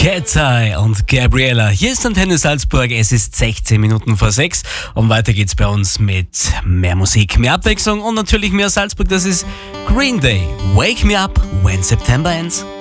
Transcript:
Cat's Eye und Gabriella. Hier ist Antenne Salzburg, es ist 16 Minuten vor 6 und weiter geht's bei uns mit mehr Musik, mehr Abwechslung und natürlich mehr Salzburg. Das ist Green Day, Wake Me Up When September Ends.